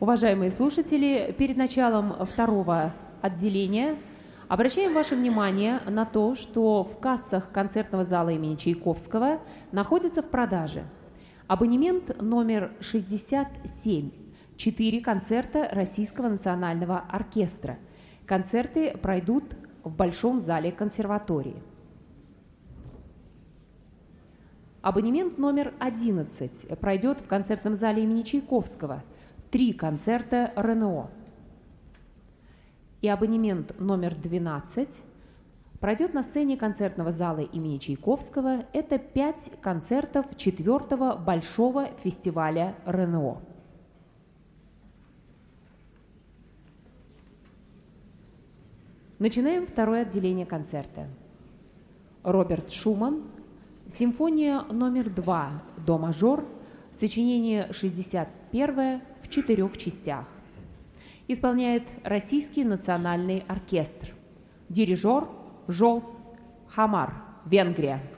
Уважаемые слушатели, перед началом второго отделения обращаем ваше внимание на то, что в кассах концертного зала имени Чайковского находится в продаже абонемент номер 67, 4 концерта Российского национального оркестра. Концерты пройдут в Большом зале консерватории. Абонемент номер 11 пройдет в концертном зале имени Чайковского. 3 концерта РНО. И абонемент номер 12 пройдет на сцене концертного зала имени Чайковского. Это 5 концертов 4-го Большого фестиваля РНО. Начинаем второе отделение концерта. Роберт Шуман, симфония номер 2, до мажор, сочинение 61 в 4 частях. Исполняет Российский национальный оркестр. Дирижер Жолт Хамар, Венгрия.